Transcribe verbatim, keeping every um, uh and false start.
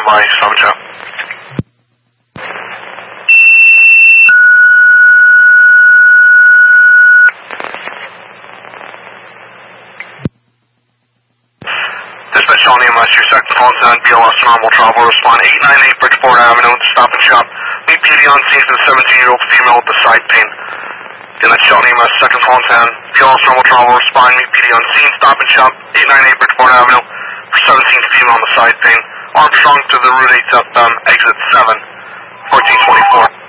by, stop and shop. Dispatch Shawnee E M S, your second phone sound, B L S normal travel, respond eight ninety-eight Bridgeport Avenue, stop and shop. Meet beauty on scene for the seventeen-year-old female with the side pain. Again, that's Shawnee E M S, second phone sound, B L S normal travel, respond, meet beauty on scene, stop and shop, eight ninety-eight Bridgeport Avenue, for seventeen female on the side pain. Armstrong to the Route eight southbound, exit seven, fourteen twenty-four.